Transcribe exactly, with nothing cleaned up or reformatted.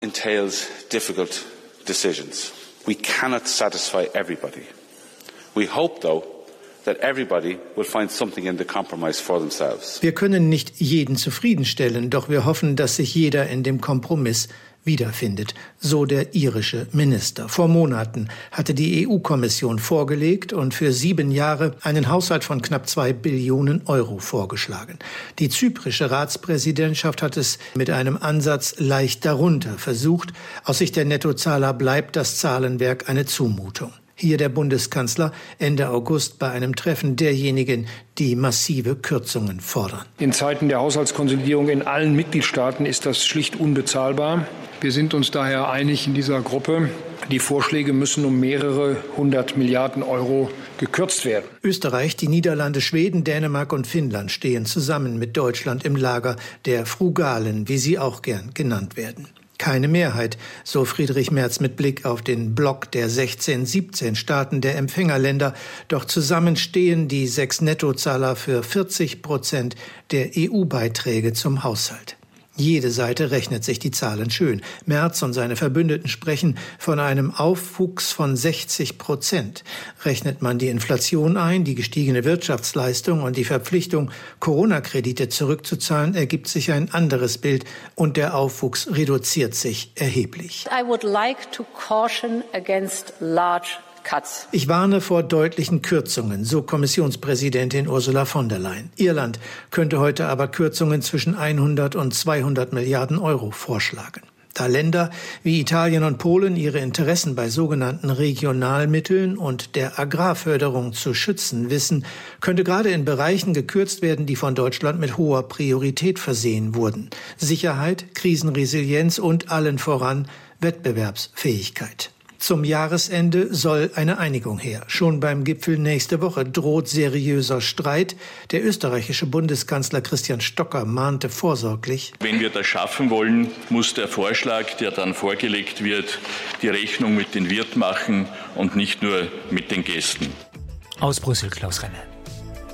entails difficult decisions. We cannot satisfy everybody. We hope, though, that everybody will find something in the compromise for themselves. Wir können nicht jeden zufriedenstellen, doch wir hoffen, dass sich jeder in dem Kompromiss wiederfindet, so der irische Minister. Vor Monaten hatte die E U-Kommission vorgelegt und für sieben Jahre einen Haushalt von knapp zwei Billionen Euro vorgeschlagen. Die zyprische Ratspräsidentschaft hat es mit einem Ansatz leicht darunter versucht. Aus Sicht der Nettozahler bleibt das Zahlenwerk eine Zumutung. Hier der Bundeskanzler Ende August bei einem Treffen derjenigen, die massive Kürzungen fordern. In Zeiten der Haushaltskonsolidierung in allen Mitgliedstaaten ist das schlicht unbezahlbar. Wir sind uns daher einig in dieser Gruppe, die Vorschläge müssen um mehrere hundert Milliarden Euro gekürzt werden. Österreich, die Niederlande, Schweden, Dänemark und Finnland stehen zusammen mit Deutschland im Lager der Frugalen, wie sie auch gern genannt werden. Keine Mehrheit, so Friedrich Merz mit Blick auf den Block der sechzehn, siebzehn Staaten der Empfängerländer. Doch zusammen stehen die sechs Nettozahler für vierzig Prozent der E U-Beiträge zum Haushalt. Jede Seite rechnet sich die Zahlen schön. Merz und seine Verbündeten sprechen von einem Aufwuchs von sechzig Prozent. Rechnet man die Inflation ein, die gestiegene Wirtschaftsleistung und die Verpflichtung, Corona-Kredite zurückzuzahlen, ergibt sich ein anderes Bild und der Aufwuchs reduziert sich erheblich. I would like to caution against large cuts. Ich warne vor deutlichen Kürzungen, so Kommissionspräsidentin Ursula von der Leyen. Irland könnte heute aber Kürzungen zwischen hundert und zweihundert Milliarden Euro vorschlagen. Da Länder wie Italien und Polen ihre Interessen bei sogenannten Regionalmitteln und der Agrarförderung zu schützen wissen, könnte gerade in Bereichen gekürzt werden, die von Deutschland mit hoher Priorität versehen wurden. Sicherheit, Krisenresilienz und allen voran Wettbewerbsfähigkeit. Zum Jahresende soll eine Einigung her. Schon beim Gipfel nächste Woche droht seriöser Streit. Der österreichische Bundeskanzler Christian Stocker mahnte vorsorglich: Wenn wir das schaffen wollen, muss der Vorschlag, der dann vorgelegt wird, die Rechnung mit den Wirt machen und nicht nur mit den Gästen. Aus Brüssel, Klaus Renne.